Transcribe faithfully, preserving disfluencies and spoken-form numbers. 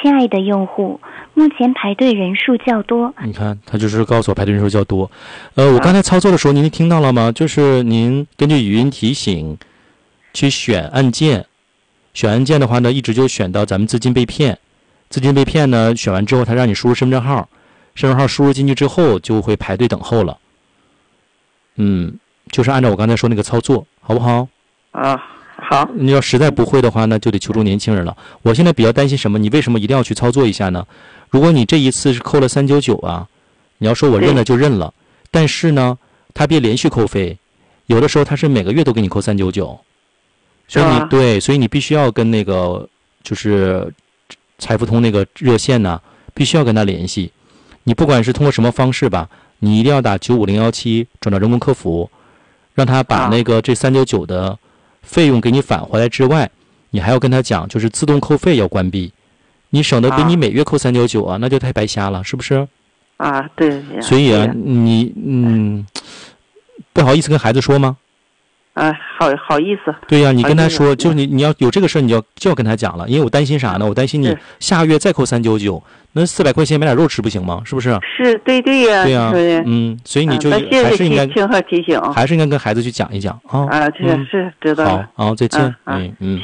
亲爱的用户，目前排队人数较多。 你看，他就是告诉我排队人数较多。呃，我刚才操作的时候，您听到了吗？就是您根据语音提醒去选按键，选按键的话呢，一直就选到咱们资金被骗。资金被骗呢，选完之后，他让你输入身份证号，身份证号输入进去之后，就会排队等候了。嗯，就是按照我刚才说那个操作，好不好？ 啊，好。 你要实在不会的话呢，就得求助年轻人了。我现在比较担心什么？你为什么一定要去操作一下呢？如果你这一次是扣了三九九啊，你要说我认了就认了，但是呢，他别连续扣费，有的时候他是每个月都给你扣三九九，所以你、啊、对，所以你必须要跟那个就是财付通那个热线呢，必须要跟他联系。你不管是通过什么方式吧，你一定要打九五零幺七转到人工客服，让他把那个这三九九的费用给你返回来之外，你还要跟他讲，就是自动扣费要关闭，你省得比你每月扣三九九啊，那就太白瞎了，是不是？ 啊，对。 所以啊，你嗯，不好意思跟孩子说吗？ 啊，好好意思。 对呀、啊，你跟他说，就是你你要有这个事儿，你就要就要跟他讲了，因为我担心啥呢？我担心你下个月再扣三九九，那四百块钱买点肉吃不行吗？是不是？ 是，对对呀。 对呀、啊，嗯，所以你就、啊、还是应该听和提醒， 还是应该跟孩子去讲一讲啊。 啊，是、嗯、是知道了。 好，好，再见。嗯嗯。